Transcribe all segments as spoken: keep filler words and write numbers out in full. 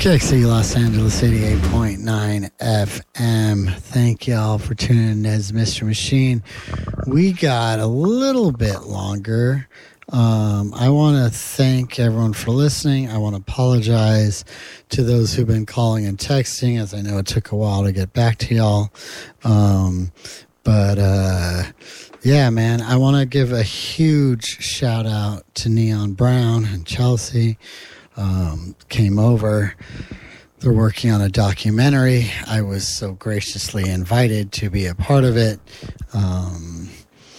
K X C Los Angeles eighty-eight point nine F M. Thank y'all for tuning in as Mister Machine. We got a little bit longer. Um, I want to thank everyone for listening. I want to apologize to those who've been calling and texting, as I know it took a while to get back to y'all. Um, but, uh, yeah, man, I want to give a huge shout out to Neon Brown and Chelsea. Um, came over. They're working on a documentary. I was so graciously invited to be a part of it. Um,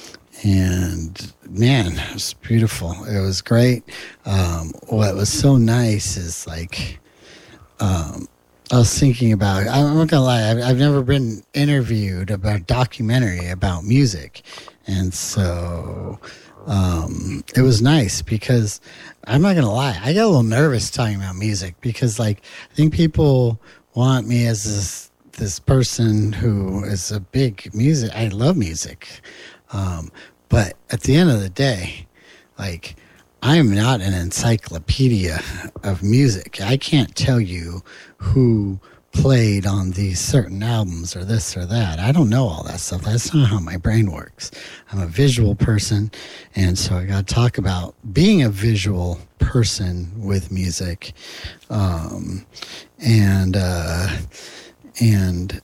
and man, it was beautiful. It was great. Um, what was so nice is like, um, I was thinking about, I'm not gonna lie, I've, I've never been interviewed about a documentary about music. And so, um, it was nice because I'm not gonna lie, I got a little nervous talking about music because, like, I think people want me as this this person who is a big music. I love music, um, but at the end of the day, like, I am not an encyclopedia of music. I can't tell you who played on these certain albums or this or that. I don't know all that stuff. That's not how my brain works. I'm a visual person, and so I got to talk about being a visual person with music. Um, and, uh, and,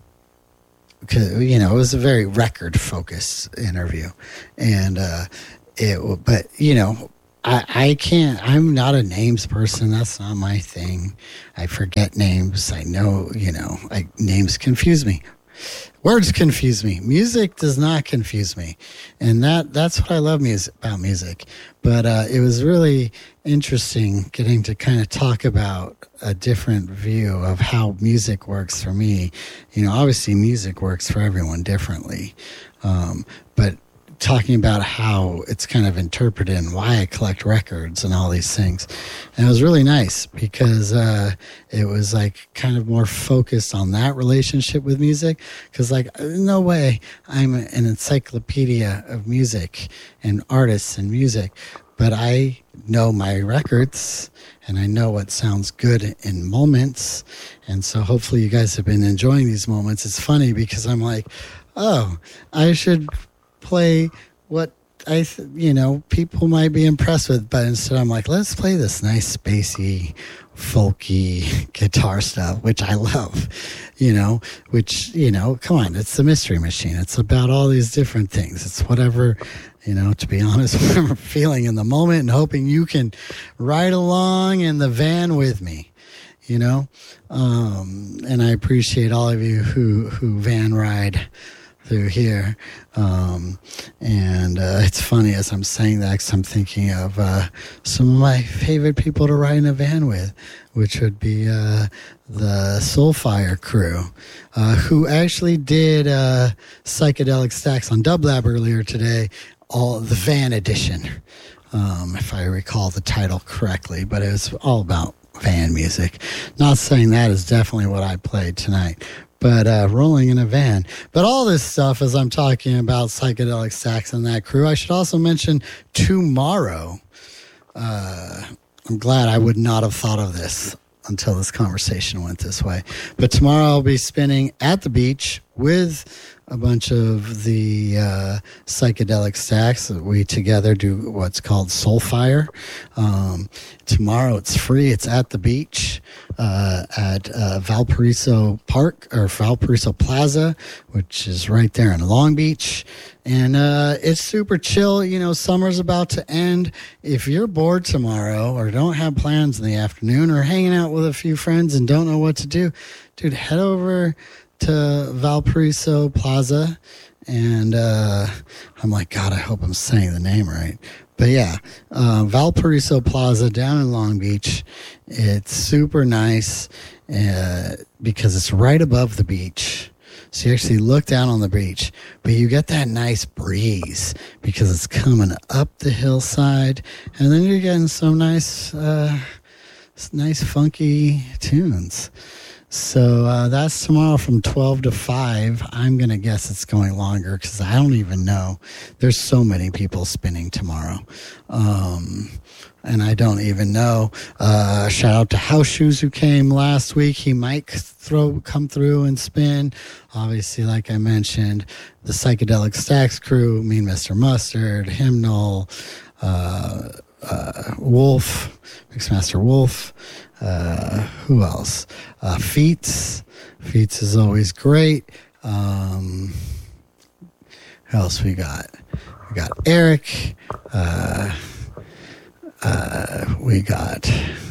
you know, it was a very record-focused interview. And, uh, it, but, you know, I, I can't, I'm not a names person. That's not my thing. I forget names. I know, you know, I, names confuse me. Words confuse me. Music does not confuse me. And that, that's what I love music, about music. But uh, it was really interesting getting to kind of talk about a different view of how music works for me. You know, obviously music works for everyone differently. Um, but talking about how it's kind of interpreted and why I collect records and all these things. And it was really nice because uh, it was like kind of more focused on that relationship with music. Because, like, no way I'm an encyclopedia of music and artists and music, but I know my records and I know what sounds good in moments. And so hopefully you guys have been enjoying these moments. It's funny because I'm like, oh, I should play what I, th- you know, people might be impressed with, but instead I'm like, let's play this nice spacey, folky guitar stuff, which I love, you know, which, you know, come on, it's the Mystery Machine. It's about all these different things. It's whatever, you know, to be honest, whatever I'm feeling in the moment and hoping you can ride along in the van with me. You know, um, and I appreciate all of you who, who van ride through here. Um, and uh, it's funny as I'm saying that because I'm thinking of uh, some of my favorite people to ride in a van with, which would be uh, the Soulfire crew, uh, who actually did uh, Psychedelic Stacks on Dub Lab earlier today, all the van edition, um, if I recall the title correctly, but it was all about van music. Not saying that is definitely what I played tonight, but uh, rolling in a van. But all this stuff, as I'm talking about Psychedelic Stacks and that crew, I should also mention tomorrow. Uh, I'm glad I would not have thought of this until this conversation went this way. But tomorrow I'll be spinning at the beach with a bunch of the uh, Psychedelic Stacks. We together do what's called Soulfire. Um, tomorrow it's free. It's at the beach uh, at uh, Valparaiso Park or Valparaiso Plaza, which is right there in Long Beach. And uh, it's super chill. You know, summer's about to end. If you're bored tomorrow or don't have plans in the afternoon or hanging out with a few friends and don't know what to do, dude, head over to Valparaiso Plaza. And uh, I'm like, God, I hope I'm saying the name right. But yeah, uh, Valparaiso Plaza down in Long Beach. It's super nice uh, because it's right above the beach. So you actually look down on the beach, but you get that nice breeze because it's coming up the hillside, and then you're getting some nice, uh, nice funky tunes. So uh, that's tomorrow from twelve to five. I'm going to guess it's going longer because I don't even know. There's so many people spinning tomorrow. Um, and I don't even know. Uh, shout out to House Shoes who came last week. He might throw come through and spin. Obviously, like I mentioned, the Psychedelic Stacks crew, Mean Mister Mustard, Hymnal, uh, uh, Wolf, Mixmaster Wolf. Uh, who else? Uh, Feats. Feats is always great. Um, who else we got? We got Eric. Uh, uh, we got...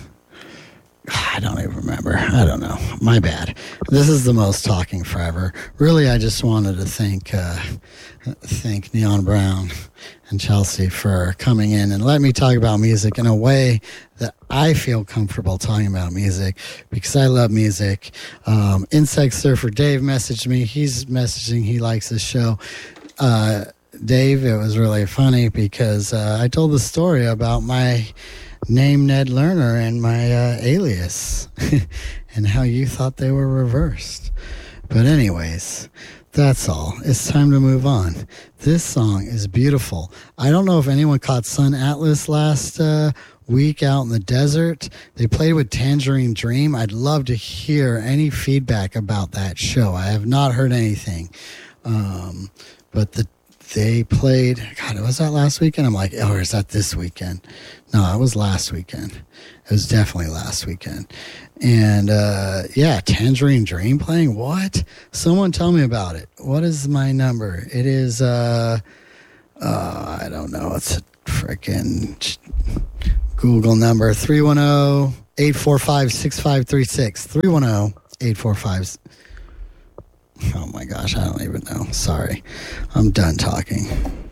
I don't even remember. I don't know. My bad. This is the most talking forever. Really, I just wanted to thank uh, thank Neon Brown and Chelsea for coming in and letting me talk about music in a way that I feel comfortable talking about music because I love music. Um, Insect Surfer Dave messaged me. He's messaging. He likes this show. Uh, Dave, it was really funny because uh, I told the story about my name Ned Lerner and my uh, alias and how you thought they were reversed. But anyways, that's all. It's time to move on. This song is beautiful. I don't know if anyone caught Sun Atlas last uh, week out in the desert. They played with Tangerine Dream. I'd love to hear any feedback about that show. I have not heard anything. Um, but the They played, God, was that last weekend? I'm like, oh, or is that this weekend? No, it was last weekend. It was definitely last weekend. And, uh, yeah, Tangerine Dream playing? What? Someone tell me about it. What is my number? It is, uh, uh I don't know. It's a freaking Google number, three one zero, eight four five, six five three six. three one zero, eight four five. Oh my gosh, I don't even know. Sorry. I'm done talking.